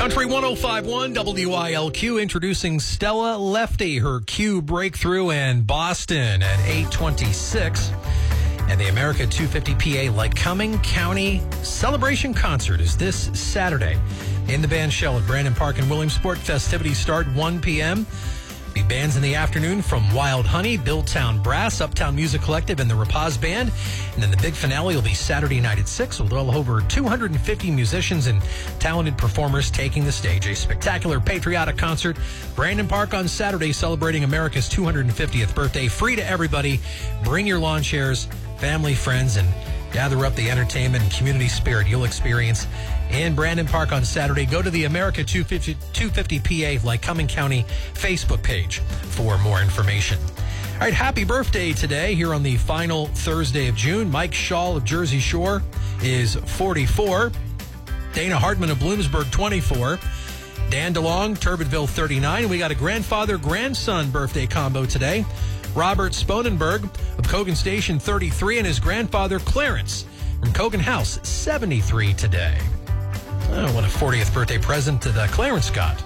Country 105.1 WILQ introducing Stella Lefty, her Q breakthrough in Boston at 8:26. And the America 250 PA Lycoming County Celebration Concert is this Saturday in the band shell at Brandon Park in Williamsport. Festivities start 1 p.m. Be bands in the afternoon from Wild Honey, Billtown Brass, Uptown Music Collective, and the Rapaz Band. And then the big finale will be Saturday night at 6 with well over 250 musicians and talented performers taking the stage. A spectacular patriotic concert. Brandon Park on Saturday celebrating America's 250th birthday. Free to everybody. Bring your lawn chairs, family, friends, and gather up the entertainment and community spirit you'll experience in Brandon Park on Saturday. Go to the America 250 PA Lycoming County Facebook page for more information. All right, happy birthday today here on the final Thursday of June. Mike Shaw of Jersey Shore is 44. Dana Hartman of Bloomsburg, 24. Dan DeLong, Turbidville, 39. We got a grandfather-grandson birthday combo today. Robert Sponenberg of Cogan Station, 33, and his grandfather, Clarence, from Cogan House, 73 today. Oh, what a 40th birthday present that Clarence got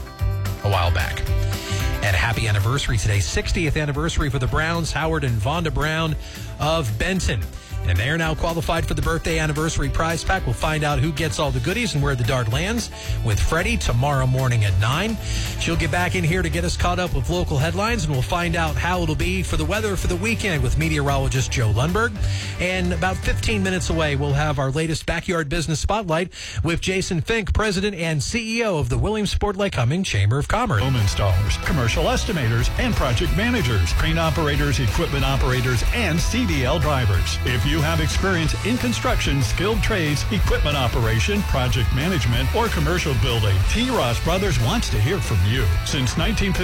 a while back. And happy anniversary today, 60th anniversary for the Browns, Howard and Vonda Brown of Benton. And they are now qualified for the birthday anniversary prize pack. We'll find out who gets all the goodies and where the dart lands with Freddie tomorrow morning at 9. She'll get back in here to get us caught up with local headlines, and we'll find out how it'll be for the weather for the weekend with meteorologist Joe Lundberg. And about 15 minutes away, we'll have our latest Backyard Business Spotlight with Jason Fink, President and CEO of the Williamsport Lycoming Chamber of Commerce. Home installers, commercial estimators, and project managers, crane operators, equipment operators, and CDL drivers. If you have experience in construction, skilled trades, equipment operation, project management, or commercial building, T. Ross Brothers wants to hear from you. Since 1950.